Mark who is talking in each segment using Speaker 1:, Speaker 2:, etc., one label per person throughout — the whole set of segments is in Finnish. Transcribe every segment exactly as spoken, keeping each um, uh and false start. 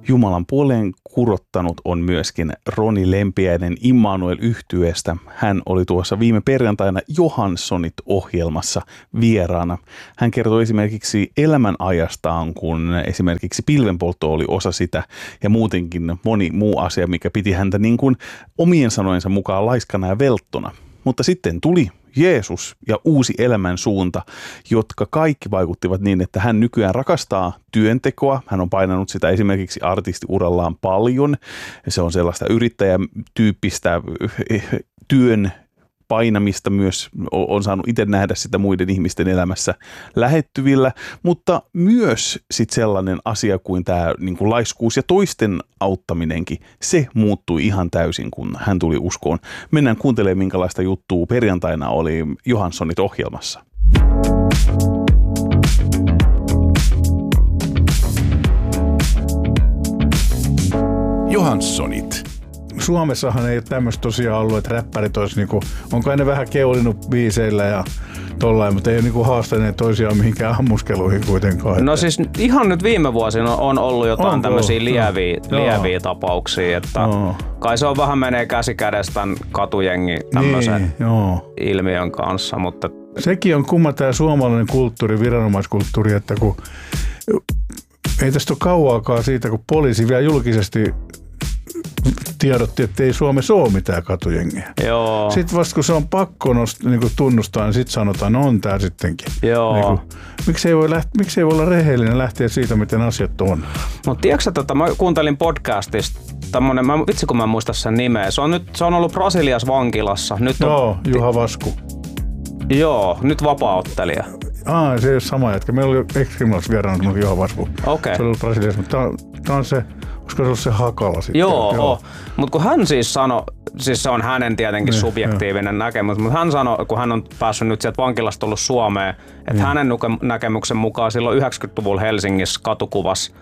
Speaker 1: Jumalan puoleen kurottanut on myöskin Roni Lempiäinen Immanuel-yhtyeestä. Hän oli tuossa viime perjantaina Johanssonit-ohjelmassa vieraana. Hän kertoi esimerkiksi elämän ajastaan, kun esimerkiksi pilvenpoltto oli osa sitä ja muutenkin moni muu asia, mikä piti häntä niin kuin omien sanojensa mukaan laiskana ja velttona. Mutta sitten tuli Jeesus ja uusi elämän suunta, jotka kaikki vaikuttivat niin, että hän nykyään rakastaa työntekoa. Hän on painanut sitä esimerkiksi artistiurallaan paljon. Se on sellaista yrittäjätyyppistä työn painamista myös, on saanut itse nähdä sitä muiden ihmisten elämässä lähettyvillä, mutta myös sit sellainen asia kuin tämä niin kuin laiskuus ja toisten auttaminenkin, se muuttui ihan täysin, kun hän tuli uskoon. Mennään kuuntelemaan, minkälaista juttua perjantaina oli Johanssonit-ohjelmassa.
Speaker 2: Johanssonit.
Speaker 3: Suomessahan ei ole tämmöistä tosiaan ollut, että räppärit olisi niinku, onko ne vähän keulinut biiseillä ja tollain, mutta ei ole niinku haastaneet toisiaan mihinkään ammuskeluihin kuitenkaan.
Speaker 4: No siis ihan nyt viime vuosina on ollut jotain Onko? tämmöisiä lieviä,
Speaker 3: no.
Speaker 4: lieviä tapauksia, että no. kai se on vähän menee käsi kädessä tämän katujengi tämmöisen niin, ilmiön kanssa, mutta
Speaker 3: sekin on kumma tämä suomalainen kulttuuri, viranomaiskulttuuri, että kun ei tästä ole kauaakaan siitä, kun poliisi vielä julkisesti tiedotti, että ei Suomessa ole mitään katujengiä.
Speaker 4: Joo.
Speaker 3: Sitten vasta kun se on pakko nost, niin kuin tunnustaa, niin sitten sanotaan, no on tää sittenkin.
Speaker 4: Joo.
Speaker 3: Niin kuin, miksi, ei voi läht- miksi ei voi olla rehellinen lähteä siitä, miten asiat on?
Speaker 4: No tiedätkö, tota, mä kuuntelin podcastista tämmönen, mä, vitsi kun mä en muista sen nimeä. Se on, nyt, se on ollut Brasiliassa vankilassa. Nyt on,
Speaker 3: Joo, Juha Vasku.
Speaker 4: Joo, nyt vapaaottelija.
Speaker 3: Aa, se ei ole sama jätkä. Meillä oli Extremals vieraana semmoinen Juha Vasku.
Speaker 4: Okay.
Speaker 3: Se oli ollut Brasiliassa, mutta tämä on se, koska se on se Hakala sitten.
Speaker 4: Joo, Joo. Mutta kun hän siis sanoi, siis se on hänen tietenkin ne, subjektiivinen jo. näkemys, mutta hän sanoi, kun hän on päässyt nyt sieltä vankilasta tullut Suomeen, että ja. hänen näkemyksen mukaan silloin yhdeksänkymmentäluvulla Helsingissä katukuvassa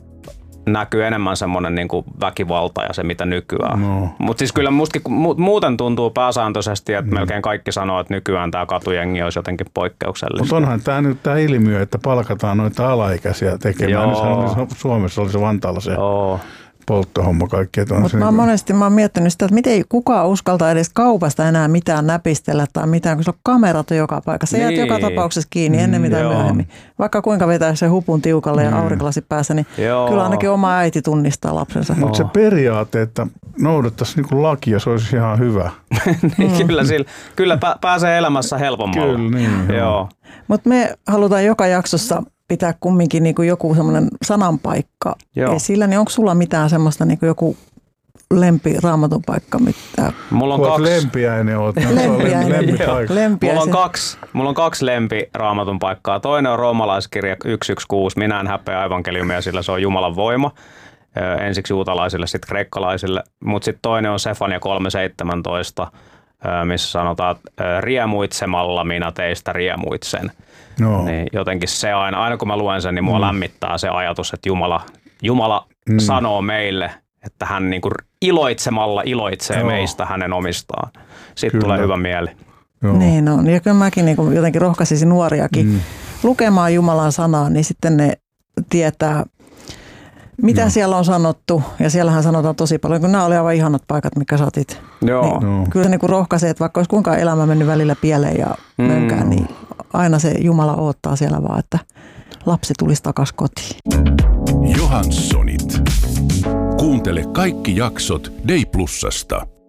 Speaker 4: näkyy enemmän semmoinen niin kuin väkivalta ja se mitä nykyään. No. Mutta siis kyllä mustakin, muuten tuntuu pääsääntöisesti, että mm. melkein kaikki sanoo, että nykyään tämä katujengi olisi jotenkin poikkeuksellista.
Speaker 3: Mutta onhan tämä nyt tämä ilmiö, että palkataan noita alaikäisiä tekemään. Nythän Suomessa oli se Vantaalla se Joo. polttohomma kaikkea.
Speaker 5: Mutta mä oon monesti mä oon miettinyt sitä, että miten kukaan uskaltaa edes kaupasta enää mitään näpistellä tai mitään, kun se on kamerat on joka paikassa. Se niin. jäät joka tapauksessa kiinni mm, ennen mitä myöhemmin. Vaikka kuinka vetää se hupun tiukalle ja mm. aurinkolasit päässä, niin joo. kyllä ainakin oma äiti tunnistaa lapsensa.
Speaker 3: Mutta se periaate, että noudattaisi niinku lakia, se olisi ihan hyvä.
Speaker 4: niin, mm. Kyllä, sillä, kyllä pääsee elämässä helpommalla.
Speaker 3: Kyllä, niin.
Speaker 4: Joo.
Speaker 5: Mutta me halutaan joka jaksossa pitää kumminkin niin kuin joku semmoinen sananpaikka Joo. esillä, niin onko sulla mitään semmoista niin kuin joku lempi raamatun paikka? Mitä?
Speaker 4: Mulla on kaksi.
Speaker 3: Lempiäinen oot.
Speaker 5: Lempiäinen.
Speaker 4: Mulla on kaksi, mulla on kaksi lempi raamatun paikkaa. Toinen on roomalaiskirja yksi yksi kuusi. Minä en häpeä evankeliumia, sillä se on Jumalan voima. Ensiksi juutalaisille, sitten kreikkalaisille. Mutta sitten toinen on Sefania kolme seitsemäntoista, missä sanotaan, että riemuitsemalla minä teistä riemuitsen. No. Niin jotenkin se aina, aina kun mä luen sen, niin mua mm. lämmittää se ajatus, että Jumala, Jumala mm. sanoo meille, että hän niin kuin iloitsemalla iloitsee Joo. meistä hänen omistaan. Sitten kyllä. tulee hyvä mieli.
Speaker 5: Joo. Niin on. Ja kyllä mäkin niin kuin jotenkin rohkaisisin nuoriakin mm. lukemaan Jumalan sanaa, niin sitten ne tietää, mitä no. siellä on sanottu. Ja siellähän sanotaan tosi paljon, kun nämä oli aivan ihanat paikat, mitkä sä otit.
Speaker 4: Joo.
Speaker 5: Niin, no. Kyllä se niin kuin rohkaisee, että vaikka olisi kuinka elämä mennyt välillä pieleen ja mm. mönkään, niin aina se Jumala odottaa siellä vaan, että lapsi tulisi takaisin kotiin.
Speaker 2: Johanssonit. Kuuntele kaikki jaksot Day Plusasta.